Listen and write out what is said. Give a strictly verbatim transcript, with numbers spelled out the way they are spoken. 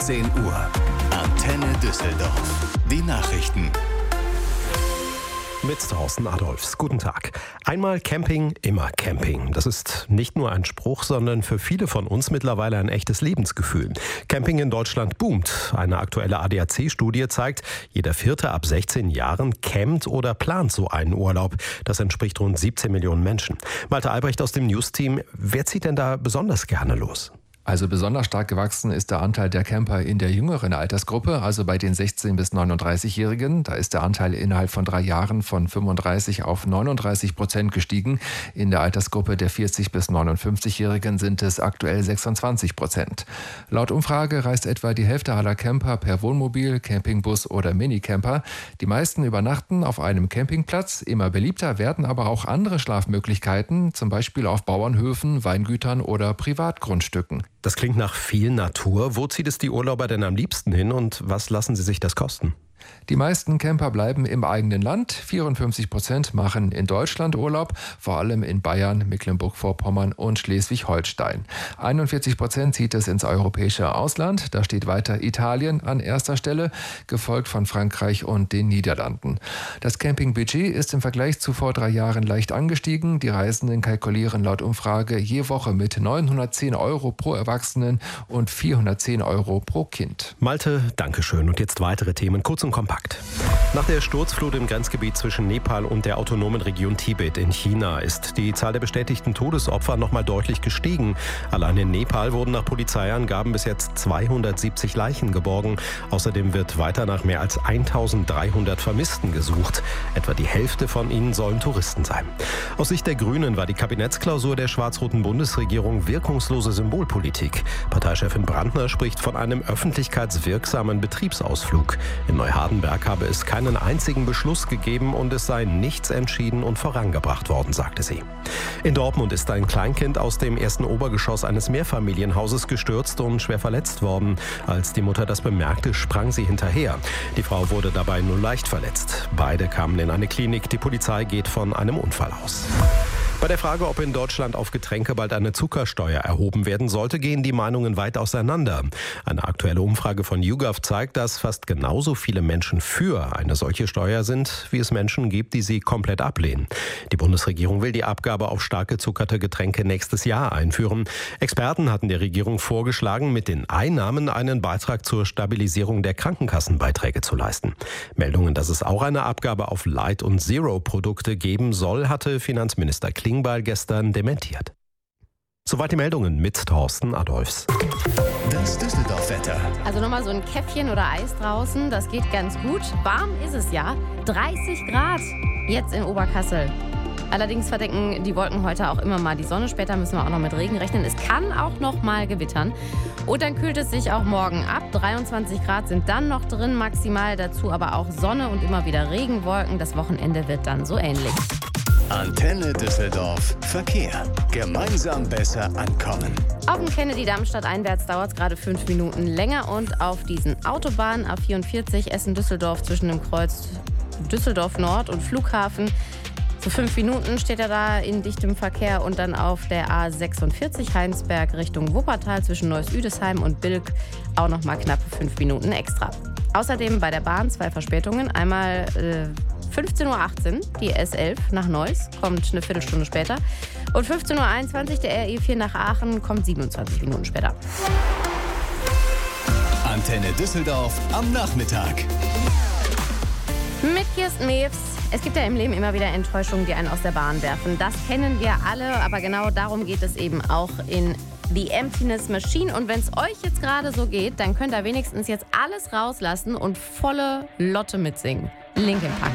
sechzehn Uhr. Antenne Düsseldorf. Die Nachrichten. Mit Thorsten Adolfs. Guten Tag. Einmal Camping, immer Camping. Das ist nicht nur ein Spruch, sondern für viele von uns mittlerweile ein echtes Lebensgefühl. Camping in Deutschland boomt. Eine aktuelle A D A C-Studie zeigt, jeder Vierte ab sechzehn Jahren campt oder plant so einen Urlaub. Das entspricht rund siebzehn Millionen Menschen. Malte Albrecht aus dem News-Team. Wer zieht denn da besonders gerne los? Also besonders stark gewachsen ist der Anteil der Camper in der jüngeren Altersgruppe, also bei den sechzehn- bis neununddreißigjährigen. Da ist der Anteil innerhalb von drei Jahren von fünfunddreißig auf neununddreißig Prozent gestiegen. In der Altersgruppe der vierzig- bis neunundfünfzigjährigen sind es aktuell sechsundzwanzig Prozent. Laut Umfrage reist etwa die Hälfte aller Camper per Wohnmobil, Campingbus oder Minicamper. Die meisten übernachten auf einem Campingplatz. Immer beliebter werden aber auch andere Schlafmöglichkeiten, zum Beispiel auf Bauernhöfen, Weingütern oder Privatgrundstücken. Das klingt nach viel Natur. Wo zieht es die Urlauber denn am liebsten hin und was lassen sie sich das kosten? Die meisten Camper bleiben im eigenen Land. vierundfünfzig Prozent machen in Deutschland Urlaub, vor allem in Bayern, Mecklenburg-Vorpommern und Schleswig-Holstein. einundvierzig Prozent zieht es ins europäische Ausland. Da steht weiter Italien an erster Stelle, gefolgt von Frankreich und den Niederlanden. Das Campingbudget ist im Vergleich zu vor drei Jahren leicht angestiegen. Die Reisenden kalkulieren laut Umfrage je Woche mit neunhundertzehn Euro pro Erwachsenen und vierhundertzehn Euro pro Kind. Malte, Dankeschön. Und jetzt weitere Themen, kurz und kompakt. Nach der Sturzflut im Grenzgebiet zwischen Nepal und der autonomen Region Tibet in China ist die Zahl der bestätigten Todesopfer noch mal deutlich gestiegen. Allein in Nepal wurden nach Polizeiangaben bis jetzt zweihundertsiebzig Leichen geborgen. Außerdem wird weiter nach mehr als eintausenddreihundert Vermissten gesucht. Etwa die Hälfte von ihnen sollen Touristen sein. Aus Sicht der Grünen war die Kabinettsklausur der schwarz-roten Bundesregierung wirkungslose Symbolpolitik. Parteichefin Brandner spricht von einem öffentlichkeitswirksamen Betriebsausflug. In Neuhardenberg habe es keinen einzigen Beschluss gegeben und es sei nichts entschieden und vorangebracht worden, sagte sie. In Dortmund ist ein Kleinkind aus dem ersten Obergeschoss eines Mehrfamilienhauses gestürzt und schwer verletzt worden. Als die Mutter das bemerkte, sprang sie hinterher. Die Frau wurde dabei nur leicht verletzt. Beide kamen in eine Klinik. Die Polizei geht von einem Unfall aus. Bei der Frage, ob in Deutschland auf Getränke bald eine Zuckersteuer erhoben werden sollte, gehen die Meinungen weit auseinander. Eine aktuelle Umfrage von YouGov zeigt, dass fast genauso viele Menschen für eine solche Steuer sind, wie es Menschen gibt, die sie komplett ablehnen. Die Bundesregierung will die Abgabe auf stark gezuckerte Getränke nächstes Jahr einführen. Experten hatten der Regierung vorgeschlagen, mit den Einnahmen einen Beitrag zur Stabilisierung der Krankenkassenbeiträge zu leisten. Meldungen, dass es auch eine Abgabe auf Light- und Zero-Produkte geben soll, hatte Finanzminister Klingbeil gestern dementiert. Soweit die Meldungen mit Thorsten Adolfs. Das Düsseldorf-Wetter. Also nochmal so ein Käffchen oder Eis draußen, das geht ganz gut. Warm ist es ja, dreißig Grad jetzt in Oberkassel. Allerdings verdecken die Wolken heute auch immer mal die Sonne. Später müssen wir auch noch mit Regen rechnen. Es kann auch noch mal gewittern. Und dann kühlt es sich auch morgen ab. dreiundzwanzig Grad sind dann noch drin maximal. Dazu aber auch Sonne und immer wieder Regenwolken. Das Wochenende wird dann so ähnlich. Antenne Düsseldorf Verkehr. Gemeinsam besser ankommen. Auf dem Kennedy-Damm stadteinwärts dauert es gerade fünf Minuten länger. Und auf diesen Autobahnen A vierundvierzig Essen-Düsseldorf zwischen dem Kreuz Düsseldorf Nord und Flughafen. Für fünf Minuten steht er da in dichtem Verkehr. Und dann auf der A sechsundvierzig Heinsberg Richtung Wuppertal zwischen Neuss-Üdesheim und Bilk auch noch mal knappe fünf Minuten extra. Außerdem bei der Bahn zwei Verspätungen. Einmal äh, fünfzehn Uhr achtzehn, die S elf nach Neuss, kommt eine Viertelstunde später. Und fünfzehn Uhr einundzwanzig, der R E vier nach Aachen, kommt siebenundzwanzig Minuten später. Antenne Düsseldorf am Nachmittag. Mit Kirsten Mews. Es gibt ja im Leben immer wieder Enttäuschungen, die einen aus der Bahn werfen. Das kennen wir alle, aber genau darum geht es eben auch in The Emptiness Machine. Und wenn es euch jetzt gerade so geht, dann könnt ihr wenigstens jetzt alles rauslassen und volle Lotte mitsingen. Linkin Park.